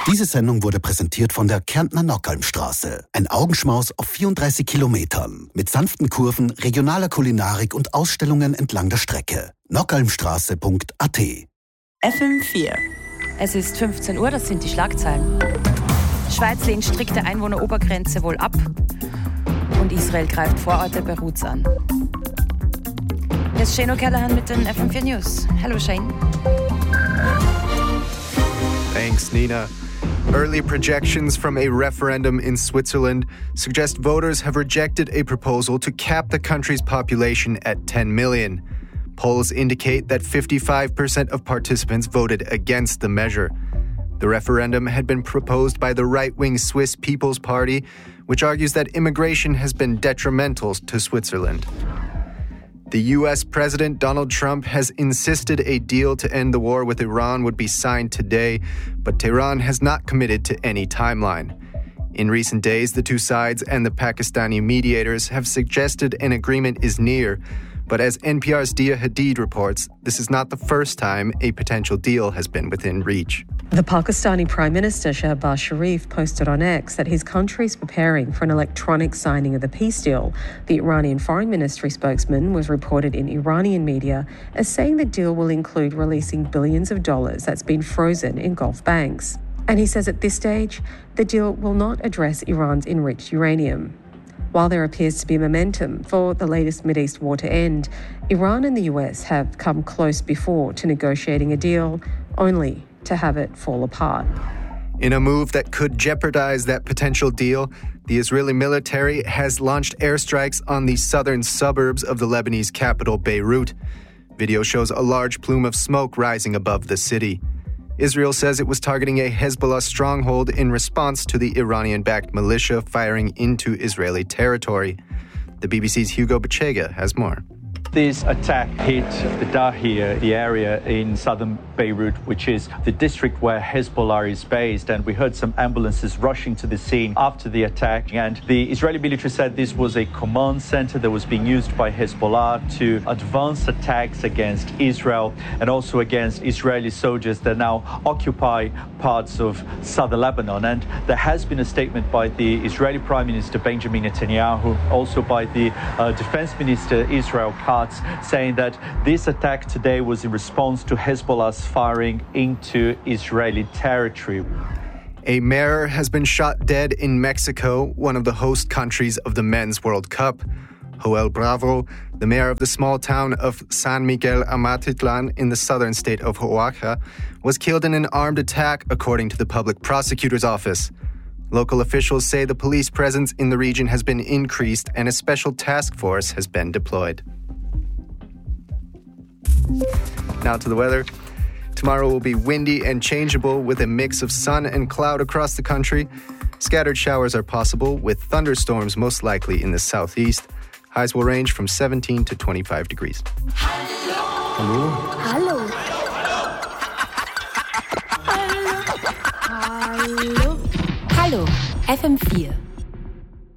Diese Sendung wurde präsentiert von der Kärntner Nockhalmstraße. Ein Augenschmaus auf 34 Kilometern. Mit sanften Kurven, regionaler Kulinarik und Ausstellungen entlang der Strecke. nockhalmstraße.at. FM4. Es ist 15 Uhr, das sind die Schlagzeilen. Schweiz lehnt strikte Einwohnerobergrenze wohl ab. Und Israel greift Vororte Beiruts an. Hier ist Shane O'Callaghan mit den FM4 News. Hallo Shane. Thanks, Nina. Early projections from a referendum in Switzerland suggest voters have rejected a proposal to cap the country's population at 10 million. Polls indicate that 55% of participants voted against the measure. The referendum had been proposed by the right-wing Swiss People's Party, which argues that immigration has been detrimental to Switzerland. The U.S. President Donald Trump has insisted a deal to end the war with Iran would be signed today, but Tehran has not committed to any timeline. In recent days, the two sides and the Pakistani mediators have suggested an agreement is near, but as NPR's Dia Hadid reports, this is not the first time a potential deal has been within reach. The Pakistani Prime Minister Shehbaz Sharif posted on X that his country is preparing for an electronic signing of the peace deal. The Iranian Foreign Ministry spokesman was reported in Iranian media as saying the deal will include releasing billions of dollars that's been frozen in Gulf banks. And he says at this stage, the deal will not address Iran's enriched uranium. While there appears to be momentum for the latest Mideast war to end, Iran and the US have come close before to negotiating a deal, only to have it fall apart. In a move that could jeopardize that potential deal, the Israeli military has launched airstrikes on the southern suburbs of the Lebanese capital, Beirut. Video shows a large plume of smoke rising above the city. Israel says it was targeting a Hezbollah stronghold in response to the Iranian-backed militia firing into Israeli territory. The BBC's Hugo Bachega has more. This attack hit the Dahir, the area in southern Beirut, which is the district where Hezbollah is based. And we heard some ambulances rushing to the scene after the attack. And the Israeli military said this was a command center that was being used by Hezbollah to advance attacks against Israel and also against Israeli soldiers that now occupy parts of southern Lebanon. And there has been a statement by the Israeli Prime Minister Benjamin Netanyahu, also by the Defense Minister Israel Katz, saying that this attack today was in response to Hezbollah's firing into Israeli territory. A mayor has been shot dead in Mexico, one of the host countries of the Men's World Cup. Joel Bravo, the mayor of the small town of San Miguel Amatitlan in the southern state of Oaxaca, was killed in an armed attack, according to the public prosecutor's office. Local officials say the police presence in the region has been increased and a special task force has been deployed. Now to the weather. Tomorrow will be windy and changeable with a mix of sun and cloud across the country. Scattered showers are possible with thunderstorms most likely in the southeast. Highs will range from 17 to 25 degrees. Hallo. Hallo. Hallo, FM4.